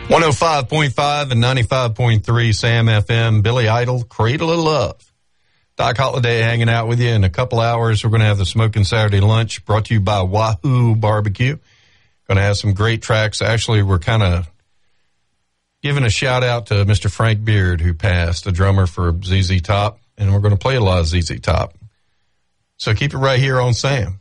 105.5 and 95.3 Sam FM, Billy Idol, Cradle of Love. Doc Holliday hanging out with you. In a couple hours, we're going to have the Smoking Saturday Lunch brought to you by Wahoo Barbecue. Going to have some great tracks. Actually, we're kind of giving a shout out to Mr. Frank Beard, who passed, a drummer for ZZ Top, and we're going to play a lot of ZZ Top. So keep it right here on Sam.